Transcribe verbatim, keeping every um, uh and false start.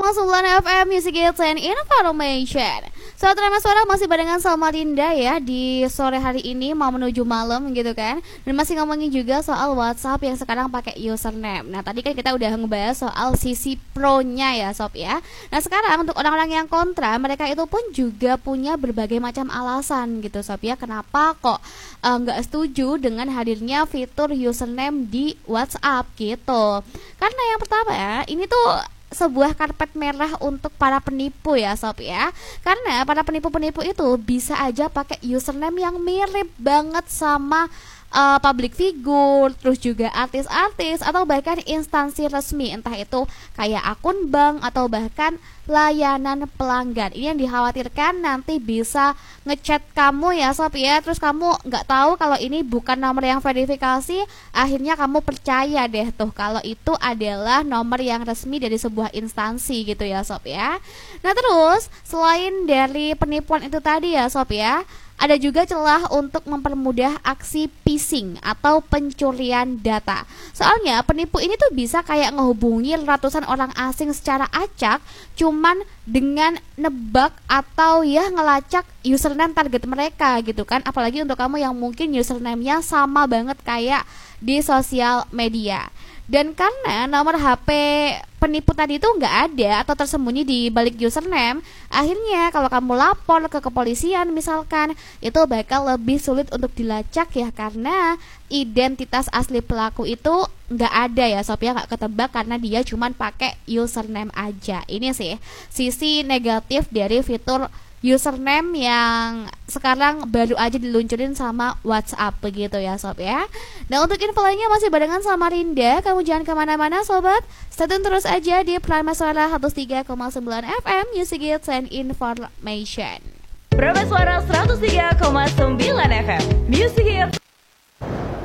koma sembilan F M Music Hits and Information. Sobat Rama Suara masih barengan sama Dinda ya di sore hari ini mau menuju malam gitu kan. Dan masih ngomongin juga soal WhatsApp yang sekarang pakai username. Nah tadi kan kita udah ngebahas soal sisi pro-nya ya sob ya. Nah sekarang untuk orang-orang yang kontra, mereka itu pun juga punya berbagai macam alasan gitu sob ya. Kenapa kok nggak uh, setuju dengan hadirnya fitur username di WhatsApp gitu. Karena yang pertama ya, ini tuh sebuah karpet merah untuk para penipu ya sob ya. Karena para penipu-penipu itu bisa aja pakai username yang mirip banget sama uh, public figure, terus juga artis-artis atau bahkan instansi resmi, entah itu kayak akun bank atau bahkan layanan pelanggan. Ini yang dikhawatirkan nanti bisa ngechat kamu ya sob ya, terus kamu nggak tahu kalau ini bukan nomor yang verifikasi, akhirnya kamu percaya deh tuh kalau itu adalah nomor yang resmi dari sebuah instansi gitu ya sob ya. Nah terus selain dari penipuan itu tadi ya sob ya, ada juga celah untuk mempermudah aksi phishing atau pencurian data. Soalnya penipu ini tuh bisa kayak ngehubungi ratusan orang asing secara acak cuman dengan nebak atau ya ngelacak username target mereka gitu kan. Apalagi untuk kamu yang mungkin username-nya sama banget kayak di sosial media. Dan karena nomor H P penipu tadi itu nggak ada atau tersembunyi di balik username, akhirnya kalau kamu lapor ke kepolisian misalkan, itu bakal lebih sulit untuk dilacak ya, karena identitas asli pelaku itu nggak ada ya sob ya, nggak ketebak karena dia cuman pakai username aja. Ini sih sisi negatif dari fitur username yang sekarang baru aja diluncurin sama WhatsApp begitu ya sob ya. Nah untuk info lainnya masih barengan sama Rinda, kamu jangan kemana-mana sobat, stay tune terus aja di Prima Suara seratus tiga koma sembilan F M Music Hits and Information. Prima Suara seratus tiga koma sembilan F M Music Hits